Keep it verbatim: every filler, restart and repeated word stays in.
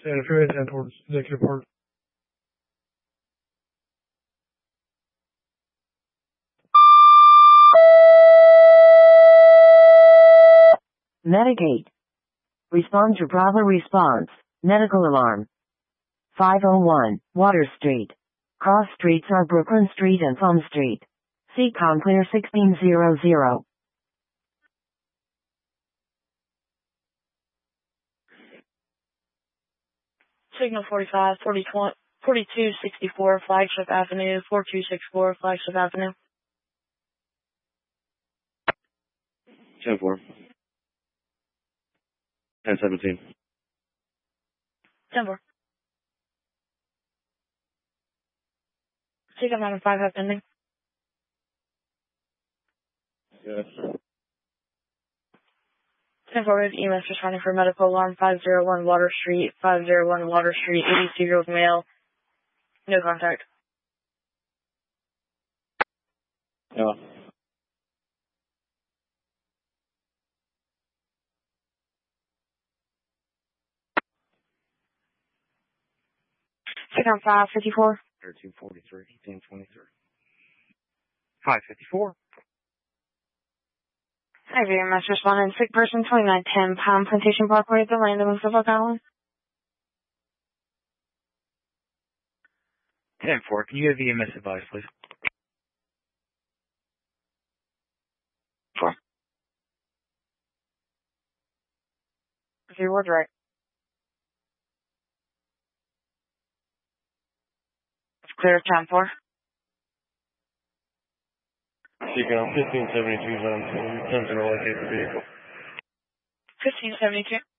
Santa Fe, ten towards Executive Park. Medigate. Respond to Bravo response. Medical alarm. five oh one, Water Street. Cross streets are Brooklyn Street and Plum Street. C C O M clear sixteen hundred. Signal forty-five, forty-two sixty-four, Flagship Avenue, four two six four, Flagship Avenue. ten four. ten seventeen. ten four. Take up nine five, have pending. Yes. ten four, E M S responding for medical alarm, five oh one Water Street, five oh one Water Street, eighty-two-year-old male. No contact. Yeah. Signal five fifty-four. thirteen forty-three, eighteen twenty-three. five fifty-four. Hi, V M S responding. Sick person, twenty-nine ten Palm Plantation Parkway at the Landing in Suffolk Island. ten four, can you give E M S advice, please? Four. Okay, word right. It's clear, ten four. Speaking on fifteen seventy-two, ten to locate the vehicle. fifteen seventy-two.